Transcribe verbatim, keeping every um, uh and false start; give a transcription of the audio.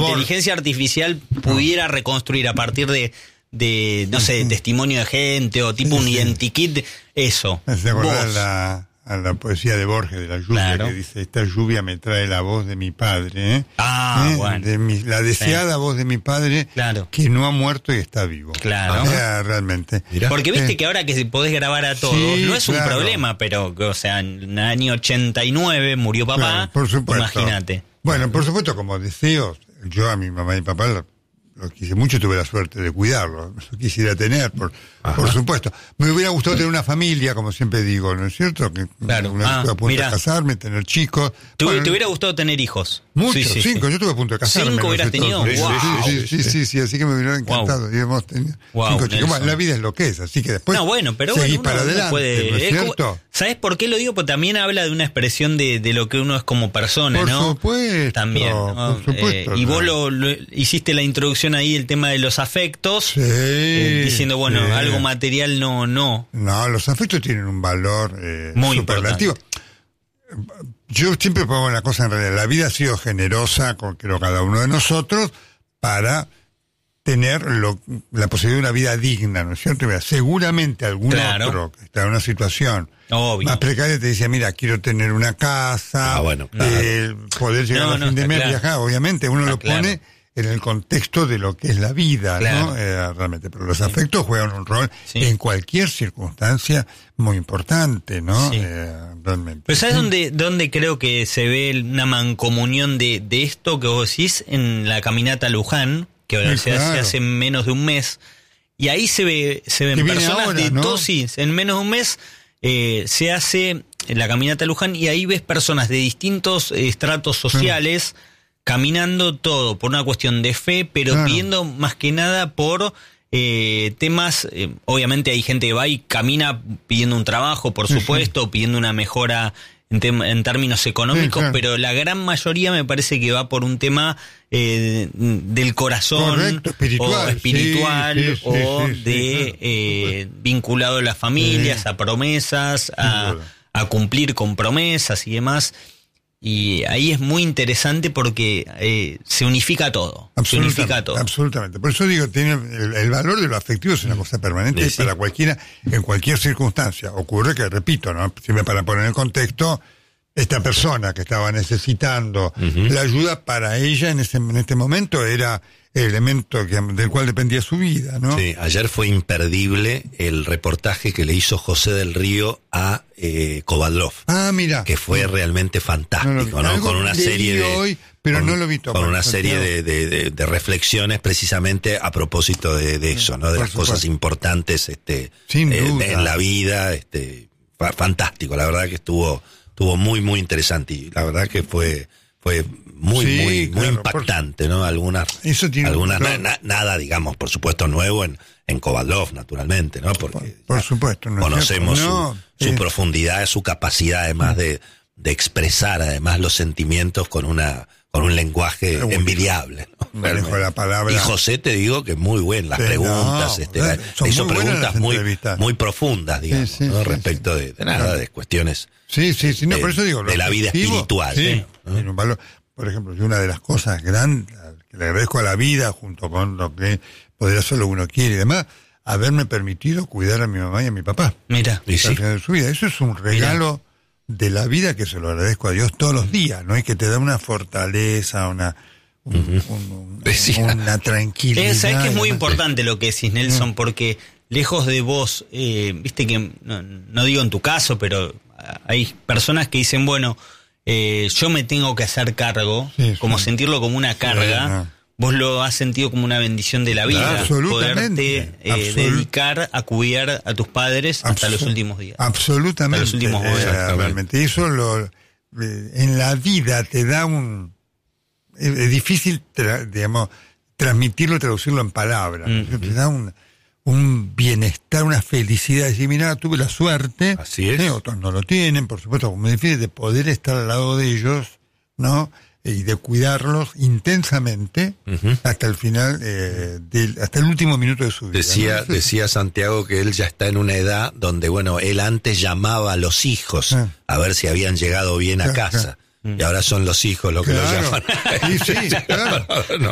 inteligencia artificial pudiera reconstruir a partir de, de no sé, testimonio de gente o tipo sí, un sí. identikit, eso. ¿Se acuerdan la, a la poesía de Borges, de la lluvia, claro. que dice, esta lluvia me trae la voz de mi padre, ¿eh? Ah, ¿Eh? bueno. De mi, la deseada sí. voz de mi padre, claro. que no ha muerto y está vivo. Claro. O sea, realmente. Mirá. Porque viste eh. que ahora que podés grabar a todos, sí, no es un claro. problema, pero, o sea, en el año ochenta y nueve murió papá, claro, por supuesto. Imagínate. Bueno, por supuesto, como deseos, yo a mi mamá y papá lo, lo quise mucho, tuve la suerte de cuidarlo, lo quisiera tener, por, por supuesto. Me hubiera gustado tener una familia, como siempre digo, ¿no es cierto? Que claro. Una, ah, estuve a punto mirá. de casarme, tener chicos. ¿Te, bueno, ¿Te hubiera gustado tener hijos? Muchos, sí, sí, cinco, sí. yo estuve a punto de casarme. ¿Cinco hubieras tenido? Sí, wow. sí, sí, sí, sí, sí, así que me hubiera encantado. Wow. Y hemos tenido wow, cinco chicos. Bueno, la vida es lo que es, así que después no, bueno, pero seguís bueno, para uno, adelante, uno puede, ¿no es cierto? Como, ¿sabes por qué lo digo? Porque también habla de una expresión de, de lo que uno es como persona, por ¿no? Por supuesto. También, ¿no? Por supuesto. Eh, y vos lo, lo, hiciste la introducción ahí, el tema de los afectos, sí, eh, diciendo, bueno, sí. algo material no, no. No, los afectos tienen un valor eh, muy superlativo. Importante. Yo siempre pongo una cosa en realidad, la vida ha sido generosa con creo cada uno de nosotros para tener lo, la posibilidad de una vida digna, ¿no es cierto? Seguramente algún claro. otro que está en una situación Obvio. más precaria te dice, mira, quiero tener una casa, ah, bueno, eh, claro. poder llegar no, a no, fin de mes, claro. viajar, obviamente uno está lo claro. pone en el contexto de lo que es la vida, claro. ¿no? Eh, realmente, pero los sí. afectos juegan un rol sí. en cualquier circunstancia muy importante, ¿no? Sí. Eh, realmente. Pero ¿sabes dónde, dónde creo que se ve una mancomunión de, de esto que vos decís? En la caminata a Luján, que ahora sí, se claro. hace hace menos de un mes, y ahí se ve se ven personas ahora, de ¿no? dosis, en menos de un mes eh, se hace la caminata a Luján, y ahí ves personas de distintos eh, estratos sociales, sí. caminando todo por una cuestión de fe, pero claro. pidiendo más que nada por eh, temas, eh, obviamente hay gente que va y camina pidiendo un trabajo, por supuesto, sí, sí. pidiendo una mejora en, tem- en términos económicos, sí, claro. pero la gran mayoría me parece que va por un tema eh, del corazón, correcto, espiritual, o espiritual, sí, sí, o sí, sí, de sí, claro. eh, vinculado a las familias, sí. a promesas, a, a cumplir con promesas y demás. Y ahí es muy interesante porque eh, se unifica todo. Se unifica todo. Absolutamente. Por eso digo, tiene el, el valor de lo afectivo es una cosa permanente sí. para cualquiera, en cualquier circunstancia. Ocurre que, repito, ¿no? Sirve para poner en contexto, esta persona que estaba necesitando uh-huh. la ayuda para ella en ese en este momento era el elemento que, del cual dependía su vida, ¿no? Sí, ayer fue imperdible el reportaje que le hizo José del Río a eh, Kovadlov. Ah, mira. Que fue sí. realmente fantástico, ¿no? ¿no? Con una serie de... Hoy, pero con, no lo vi todo, con una serie de, de, de, de reflexiones precisamente a propósito de, de eso, ¿no? De las cosas importantes este, Sin eh, duda. en la vida, este, fantástico, la verdad que estuvo, estuvo muy, muy interesante y la verdad que fue... fue muy, sí, muy, muy claro, impactante, por... ¿no? Algunas, Eso tiene algunas claro. na, nada, digamos, por supuesto, nuevo en, en Kovadlov, naturalmente, ¿no? Porque por, por supuesto, no conocemos no, su, su eh... profundidad, su capacidad, además de, de expresar, además, los sentimientos con una, con un lenguaje Uy, envidiable, ¿no? La palabra. Y José, te digo que muy bien, las sí, preguntas, no, este, la, hizo preguntas muy, muy profundas, digamos, sí, sí, ¿no? Sí, Respecto sí. De, de nada, claro. de cuestiones. Sí, sí, sí, no, de, por eso digo. De la vida espiritual. Sí, ¿eh? Tiene un valor. Por ejemplo, una de las cosas grandes que le agradezco a la vida, junto con lo que poder hacer lo que uno quiere y demás, haberme permitido cuidar a mi mamá y a mi papá. Mira, y sí. de su vida. Eso es un regalo Mira. de la vida que se lo agradezco a Dios todos los días, ¿no? Y que te da una fortaleza, una, un, uh-huh. un, un, una tranquilidad. Eh, Sabes que es muy importante lo que decís, Nelson, uh-huh. porque lejos de vos, eh, viste que, no, no digo en tu caso, pero hay personas que dicen, bueno, Eh, yo me tengo que hacer cargo, sí, como sí. sentirlo como una carga. Sí, no. Vos lo has sentido como una bendición de la vida, absolutamente, poderte eh, Absolut- dedicar a cuidar a tus padres Absolut- hasta los últimos días. Absolutamente. Hasta los últimos eh, realmente. Eso lo, eh, en la vida te da un... Es, es difícil, tra- digamos, transmitirlo, traducirlo en palabras. Mm-hmm. Te da un... un bienestar, una felicidad, decir, mira, tuve la suerte, así es. ¿eh? Otros no lo tienen, por supuesto, como difícil, de poder estar al lado de ellos, ¿no? Y de cuidarlos intensamente uh-huh. hasta el final, eh, del, hasta el último minuto de su vida. Decía, ¿no? decía Santiago que él ya está en una edad donde, bueno, él antes llamaba a los hijos ah. a ver si habían llegado bien a claro, casa. Claro. Y ahora son los hijos los que claro. lo llaman. Sí, sí, claro. No,